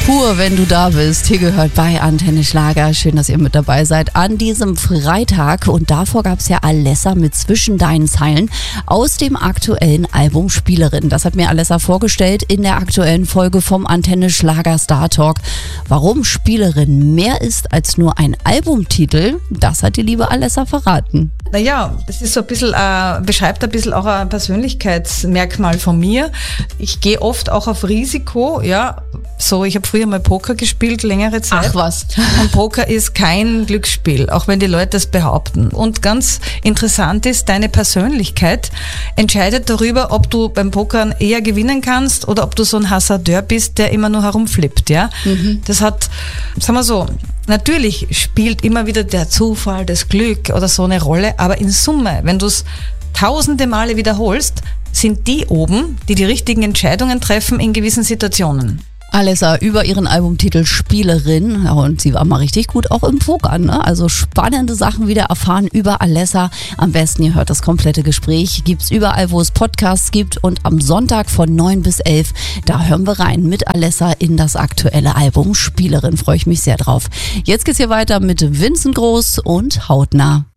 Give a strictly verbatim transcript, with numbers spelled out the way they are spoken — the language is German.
Pur, wenn du da bist. Hier gehört bei Antenne Schlager. Schön, dass ihr mit dabei seid an diesem Freitag. Und davor gab es ja Alessa mit Zwischen deinen Zeilen aus dem aktuellen Album Spielerin. Das hat mir Alessa vorgestellt in der aktuellen Folge vom Antenne Schlager Star Talk. Warum Spielerin mehr ist als nur ein Albumtitel, das hat die liebe Alessa verraten. Naja, das ist so ein bisschen, äh, beschreibt ein bisschen auch ein Persönlichkeitsmerkmal von mir. Ich gehe oft auch auf Risiko, ja. So, ich habe früher mal Poker gespielt, längere Zeit. Ach was. Und Poker ist kein Glücksspiel, auch wenn die Leute das behaupten. Und ganz interessant ist, deine Persönlichkeit entscheidet darüber, ob du beim Pokern eher gewinnen kannst oder ob du so ein Hasardeur bist, der immer nur herumflippt, ja. Mhm. Das hat, sagen wir so, natürlich spielt immer wieder der Zufall, das Glück oder so eine Rolle, aber in Summe, wenn du es tausende Male wiederholst, sind die oben, die die richtigen Entscheidungen treffen in gewissen Situationen. Alessa über ihren Albumtitel Spielerin, und sie war mal richtig gut auch im Pokern, ne? Also spannende Sachen wieder erfahren über Alessa. Am besten ihr hört das komplette Gespräch, gibt's überall, wo es Podcasts gibt, und am Sonntag von neun bis elf, da hören wir rein mit Alessa in das aktuelle Album Spielerin. Freue ich mich sehr drauf. Jetzt geht's hier weiter mit Vincent Groß und Hautnah.